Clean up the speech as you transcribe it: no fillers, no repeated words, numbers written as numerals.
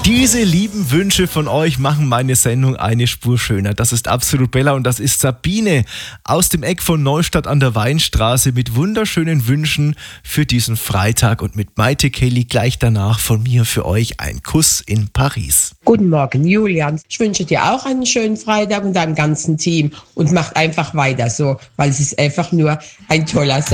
Diese lieben Wünsche von euch machen meine Sendung eine Spur schöner. Das ist absolut Bella und das ist Sabine aus dem Eck von Neustadt an der Weinstraße mit wunderschönen Wünschen für diesen Freitag und mit Maite Kelly gleich danach von mir für euch ein Kuss in Paris. Guten Morgen, Julian. Ich wünsche dir auch einen schönen Freitag und deinem ganzen Team und macht einfach weiter so, weil es ist einfach nur ein toller Sender.